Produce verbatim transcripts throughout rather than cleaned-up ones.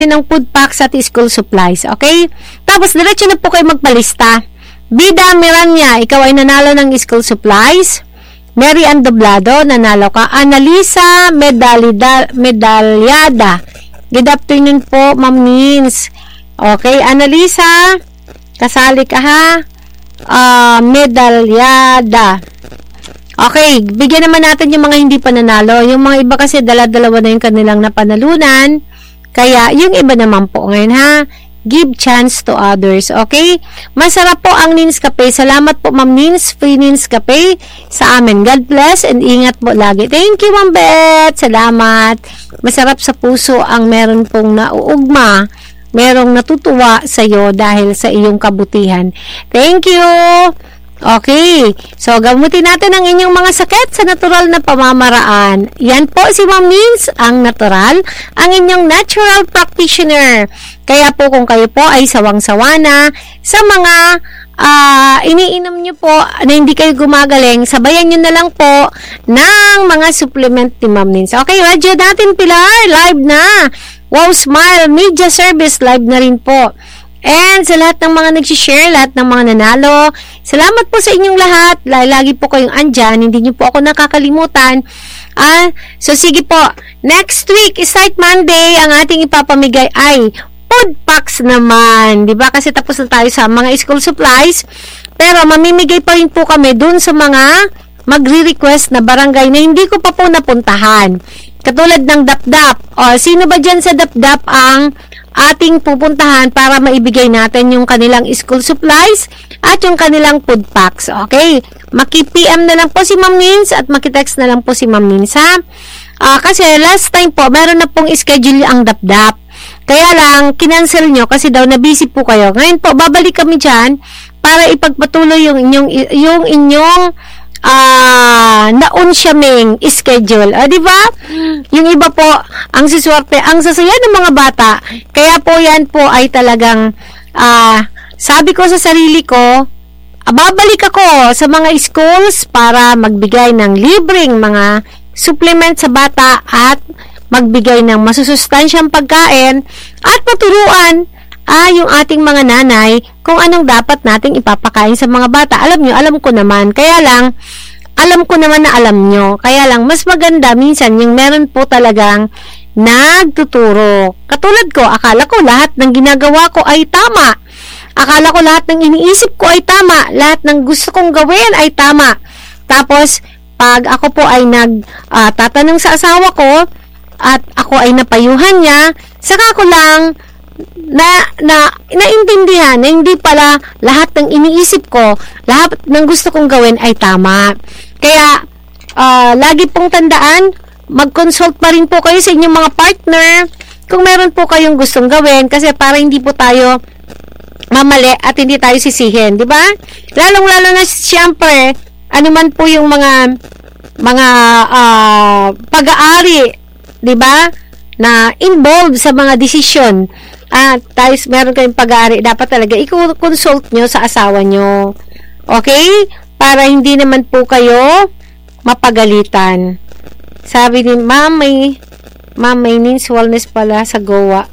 ng food packs at school supplies. Okay? Tapos, diretso na po kayo magpalista. Bida Miranya, ikaw ay nanalo ng school supplies. Mary Ann Doblado, nanalo ka. Annalisa Medalida, Medalyada. Good afternoon po, Ma'am Nins. Okay, Annalisa, kasali ka ha. Uh, Medalyada. Okay, bigyan naman natin yung mga hindi pa nanalo. Yung mga iba kasi dala-dalawa na yung kanilang napanalunan. Kaya, yung iba naman po ngayon ha. Give chance to others, okay? Masarap po ang Nins Cafe. Salamat po, Ma'am Nins. Free Nins Cafe sa amin. God bless and ingat po lagi. Thank you, Ma'am Beth. Salamat. Masarap sa puso ang meron pong nauugma. Merong natutuwa sa iyo dahil sa iyong kabutihan. Thank you. Okay. So, gamutin natin ang inyong mga sakit sa natural na pamamaraan. Yan po si Ma'am Nins, ang natural, ang inyong natural practitioner. Kaya po kung kayo po ay sawang-sawa na sa mga uh, iniinom nyo po na hindi kayo gumagaling, sabayan nyo na lang po ng mga supplement ni Ma'am Nins. Okay, radyo natin Pilar, live na. Wow, Smile, media service, live na rin po. And sa lahat ng mga nag-share, lahat ng mga nanalo, salamat po sa inyong lahat. Lagi po kayong andyan, hindi nyo po ako nakakalimutan. Ah, so sige po, next week, Start Monday, ang ating ipapamigay ay food packs naman. Diba? Kasi tapos na tayo sa mga school supplies. Pero mamimigay pa rin po kami dun sa mga magre-request na barangay na hindi ko pa po napuntahan. Katulad ng Dapdap. O, sino ba dyan sa Dapdap ang ating pupuntahan para maibigay natin yung kanilang school supplies at yung kanilang food packs. Okay? Maki-P M na lang po si Ma'am Nins at maki-text na lang po si Ma'am Nins, ha? Uh, kasi last time po, meron na pong schedule ang Dapdap. Kaya lang, kinancel nyo kasi daw na busy po kayo. Ngayon po, babalik kami dyan para ipagpatuloy yung inyong, yung inyong Ah, uh, naunsyaming schedule. Ah, di ba? Yung iba po, ang siswerte, ang sasaya ng mga bata. Kaya po yan po ay talagang ah, uh, sabi ko sa sarili ko, ah, babalik ako sa mga schools para magbigay ng libreng mga supplement sa bata at magbigay ng masusustansyang pagkain at paturuan ah, yung ating mga nanay kung anong dapat nating ipapakain sa mga bata. Alam nyo, alam ko naman. Kaya lang, alam ko naman na alam nyo. Kaya lang, mas maganda minsan yung meron po talagang nagtuturo. Katulad ko, akala ko lahat ng ginagawa ko ay tama. Akala ko lahat ng iniisip ko ay tama. Lahat ng gusto kong gawin ay tama. Tapos, pag ako po ay nagtatanong uh, sa asawa ko at ako ay napayuhan niya, saka ko lang na, na naintindihan na hindi pala lahat ng iniisip ko, lahat ng gusto kong gawin ay tama. Kaya, uh, lagi pong tandaan, mag-consult pa rin po kayo sa inyong mga partner kung meron po kayong gustong gawin kasi para hindi po tayo mamali at hindi tayo sisihin, di ba? Lalong-lalo na siyempre, ano man po yung mga mga uh, pag-aari, di ba? Na involved sa mga desisyon. At tayo meron kayong pag-aari, dapat talaga i-consult nyo sa asawa nyo. Okay? Para hindi naman po kayo mapagalitan. Sabi ni Ma'am, may Ma'am, may Nins Wellness pala sa Goa.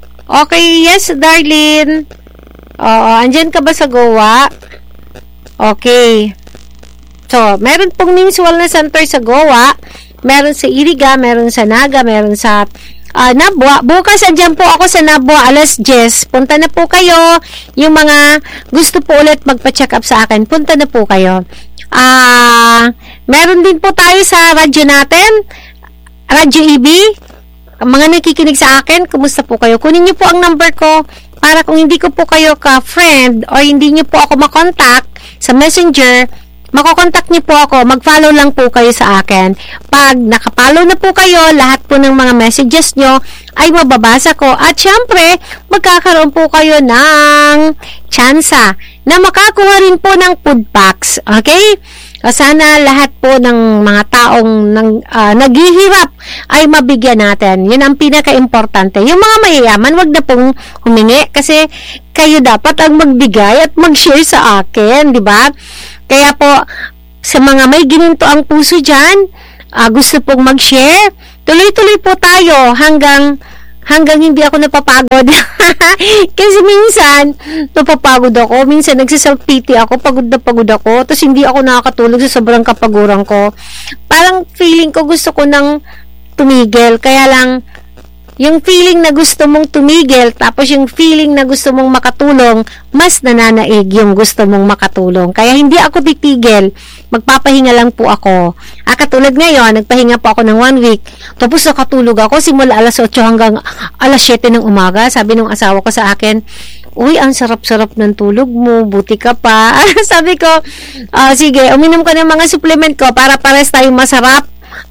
Okay, yes, darling. Oo, andyan ka ba sa Goa? Okay. So, meron pong Nins Wellness Center sa Goa. Meron sa Iriga, meron sa Naga, meron sa Uh, Nabwa. Bukas andyan po ako sa Nabwa alas diyes. Punta na po kayo. Yung mga gusto po ulit magpa-check up sa akin, punta na po kayo. Ah, uh, meron din po tayo sa radyo natin, Radyo E B. Ang mga nakikinig sa akin, kumusta po kayo? Kunin niyo po ang number ko para kung hindi ko po kayo ka-friend or hindi niyo po ako makontak sa Messenger, makokontak niyo po ako, mag-follow lang po kayo sa akin. Pag nakapollow na po kayo, lahat po ng mga messages nyo ay mababasa ko. At syempre, magkakaroon po kayo ng tsansa na makakuha rin po ng food packs. Okay? O sana lahat po ng mga taong ng, uh, naghihirap ay mabigyan natin. Yun ang pinaka-importante. Yung mga mayayaman, wag na pong humingi kasi kayo dapat ang magbigay at mag-share sa akin, di ba? Kaya po, sa mga may gininto ang puso dyan, uh, gusto pong mag-share, tuloy-tuloy po tayo hanggang hanggang hindi ako napapagod. Kasi minsan, napapagod ako. Minsan, nagsiself-pity ako. Pagod na pagod ako. Tapos, hindi ako nakakatulog sa sobrang kapaguran ko. Parang feeling ko gusto ko nang tumigil. Kaya lang, yung feeling na gusto mong tumigil, tapos yung feeling na gusto mong makatulong, mas nananaig yung gusto mong makatulong. Kaya hindi ako titigil. Magpapahinga lang po ako. Ah, katulad ngayon, nagpahinga po ako ng one week. Tapos nakatulog ako simula alas otso hanggang alas siyete ng umaga. Sabi ng asawa ko sa akin, uy, ang sarap-sarap ng tulog mo. Buti ka pa. Sabi ko, uh, sige, uminom ka ng mga supplement ko para pares tayong masarap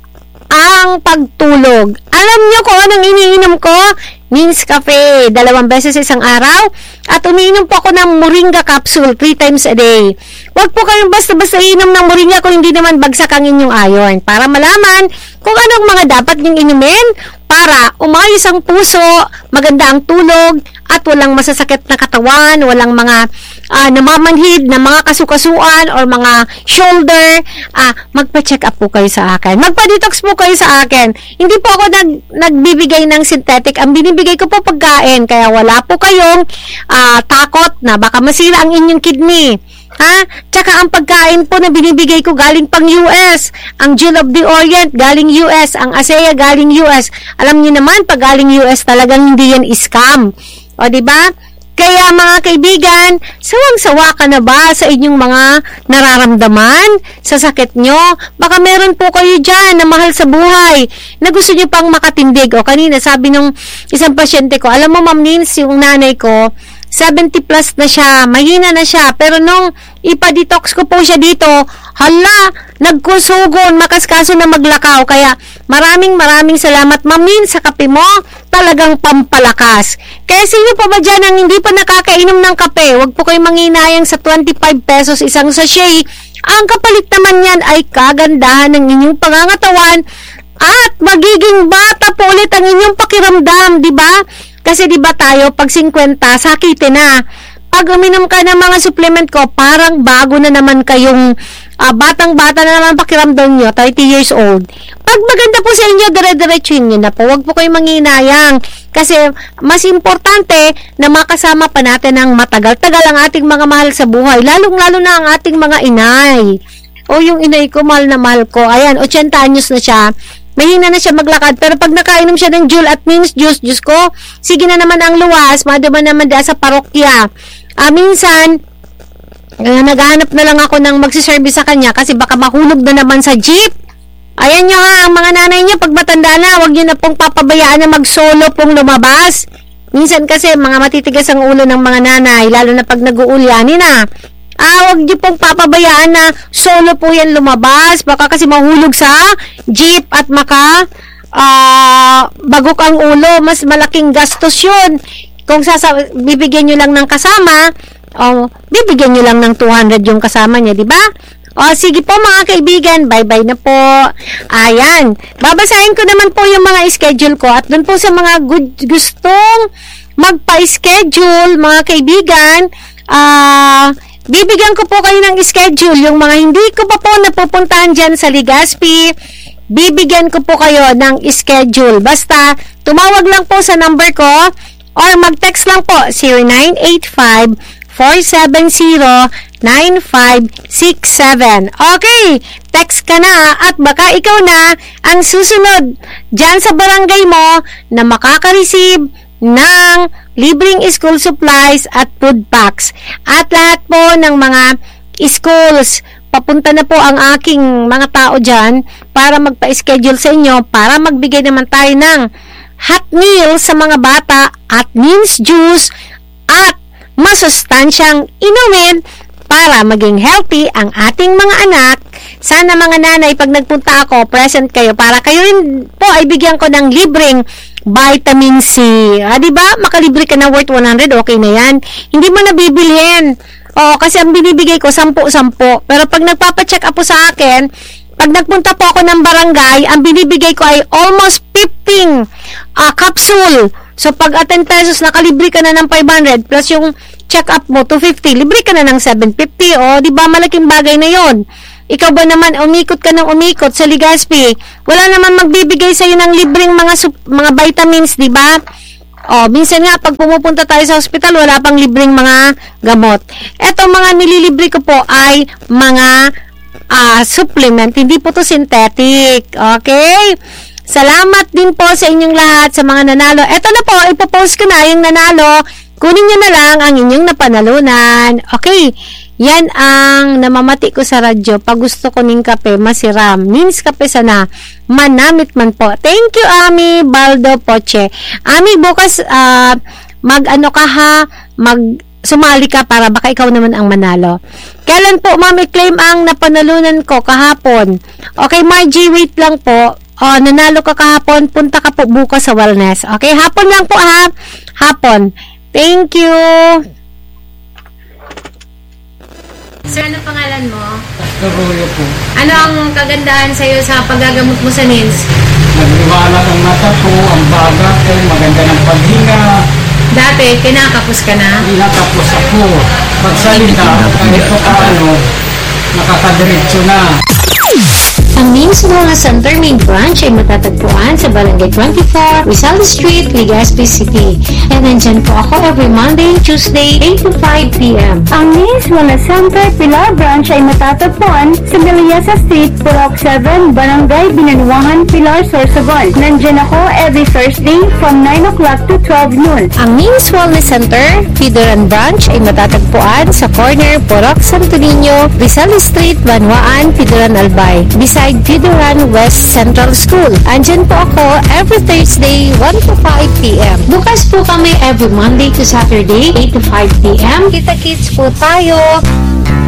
ang pagtulog. Alam niyo kung anong iniinom ko? Mince Cafe, dalawang beses isang araw. At umiinom po ako ng Moringa capsule, three times a day. Huwag po kayong basta-basta inom ng Moringa kung hindi naman bagsak ang inyong iron. Para malaman kung anong mga dapat niyong inumin para umayos ang puso, maganda ang tulog, at walang masasakit na katawan, walang mga uh, namamanhid na mga kasukasuan or mga shoulder. Ah, magpa-check up po kayo sa akin. Magpa-detox po kayo sa akin. Hindi po ako nag, nagbibigay ng synthetic. Ang binibigay ko po pagkain. Kaya wala po kayong uh, takot na baka masira ang inyong kidney. Ha? Tsaka ang pagkain po na binibigay ko galing pang U S. Ang Jewel of the Orient galing U S. Ang Asea galing U S. Alam niyo naman, pag galing U S talagang hindi yan scam. O, diba? Kaya mga kaibigan, sawang-sawa ka na ba sa inyong mga nararamdaman sa sakit nyo? Baka meron po kayo dyan na mahal sa buhay na gusto nyo pang makatindig. O kanina sabi nung isang pasyente ko, alam mo Ma'am Nins, yung nanay ko, seventy plus na siya, mahina na siya, pero nung ipa-detox ko po siya dito, hala, nagkusugon, makaskaso na maglakaw. Kaya maraming maraming salamat Ma'am Nins sa kape mo, talagang pampalakas. Kaya sino pa ba dyan ang hindi pa nakakainom ng kape? Huwag po kayong manginayang sa twenty-five pesos isang sachet. Ang kapalit naman yan ay kagandahan ng inyong pangangatawan at magiging bata po ulit ang inyong pakiramdam, di ba? Kasi di ba tayo pag fifty sakitin na. Pag uminom ka ng mga supplement ko, parang bago na naman kayong uh, batang-bata na naman pakiramdam nyo, thirty years old. Pag maganda po sa inyo, dire-diretsuhin nyo na po. Huwag po kayong manginayang. Kasi mas importante na makasama pa natin ang matagal-tagal ang ating mga mahal sa buhay. Lalong-lalo na ang ating mga inay. O yung inay ko, mahal na mahal ko. Ayan, eighty anyos na siya. Mahina na siya maglakad, pero pag nakainom siya ng Jewel at Mince Juice, Diyos ko, sige na naman ang luwas, madama naman diya sa parokya. Ah, minsan, uh, naghahanap na lang ako ng magsiservice sa kanya kasi baka mahulog na naman sa jeep. Ayan nyo ha, ang mga nanay nyo, pag matanda na, huwag nyo na pong papabayaan na mag-solo pong lumabas. Minsan kasi, mga matitigas ang ulo ng mga nanay, lalo na pag nag-uulyani na. Ah, huwag niyo pong papabayaan na solo po yan lumabas. Baka kasi mahulog sa jeep at maka uh, bagok ang ulo. Mas malaking gastos yun. Kung sasa- bibigyan nyo lang ng kasama, oh, bibigyan nyo lang ng two hundred yung kasama niya, di ba? O, sige po mga kaibigan, bye-bye na po. Ayan, babasahin ko naman po yung mga schedule ko at dun po sa mga good, gustong magpa-schedule, mga kaibigan, ah, uh, bibigyan ko po kayo ng schedule. Yung mga hindi ko pa po napupuntahan dyan sa Legazpi, bibigyan ko po kayo ng schedule. Basta, tumawag lang po sa number ko or mag-text lang po zero nine eight five, four seven zero, nine five six seven. Okay, text ka na at baka ikaw na ang susunod dyan sa barangay mo na makaka-receive ng libreng school supplies at food packs. At lahat po ng mga schools, papunta na po ang aking mga tao dyan para magpa-schedule sa inyo para magbigay naman tayo ng hot meal sa mga bata at mince juice at masustansyang inumin para maging healthy ang ating mga anak. Sana mga nanay, pag nagpunta ako, present kayo para kayo rin po ay bigyan ko ng libreng vitamin C. Ah, diba? Makalibre ka na worth one hundred, okay na yan. Hindi mo na bibilhin. O, kasi ang binibigay ko, sampu-sampu. Pero pag nagpapacheck up po sa akin, pag nagpunta po ako ng barangay, ang binibigay ko ay almost fifteen uh, capsule. So, pag at ten pesos, nakalibre ka na ng five hundred, plus yung check-up mo, two fifty, libre ka na ng seven fifty. O, diba? Malaking bagay na yon. Ikaw ba naman, umikot ka ng umikot sa Legazpi, wala naman magbibigay sa'yo ng libreng mga, sup- mga vitamins, di ba? O, minsan nga, pag pumupunta tayo sa hospital, wala pang libreng mga gamot. Etong mga nililibre ko po ay mga uh, supplement, hindi po to synthetic. Okay? Salamat din po sa inyong lahat, sa mga nanalo. Eto na po, ipopost ko na yung nanalo. Kunin nyo na lang ang inyong napanalunan. Okay? Yan ang namamati ko sa radyo. Pag gusto ko ning kape, masiram. Means kape sana. Manamit man po. Thank you, Ami Baldo Poche. Ami, bukas uh, mag-ano ka ha, mag sumali ka para baka ikaw naman ang manalo. Kailan po, mami, claim ang napanalunan ko kahapon? Okay, Margie, wait lang po. O, nanalo ka kahapon, punta ka po bukas sa wellness. Okay, hapon lang po ha. Hapon. Thank you. Sir, ano pangalan mo? Arroyo po. Ano ang kagandahan sa'yo sa paggagamot mo sa N I N S? Nagliwanag ang mata ko, ang baga ko, maganda ng paghinga. Dati, kinakapos ka na? Hinatapos ako. Pagsalita, kahit pa paano, nakakadiretso na. Ang N I N S Mga Center Main Branch ay matatagpuan sa Barangay twenty-four, Rizal Street, Legazpi City. And nandyan po ako every Monday, Tuesday, eight to five p m Ang N I N S Mga Center Pilar Branch ay matatagpuan sa Meliasa Street, Purok seven, Barangay Binanuangan, Pilar, Sorsogon. Nandyan ako every Thursday from nine o'clock to twelve noon. Ang N I N S Wellness Center, Pidoran Branch ay matatagpuan sa corner Purok Santo Niño, Rizal Street, Banwaan, Pidoran Albay, beside Pidoran West Central School. Andyan po ako every Thursday, one to five p m Bukas po kami every Monday to Saturday, eight to five p m Kita-kits po tayo!